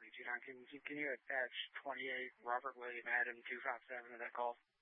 John, can you attach 28 Robert William Adam 257 to that call?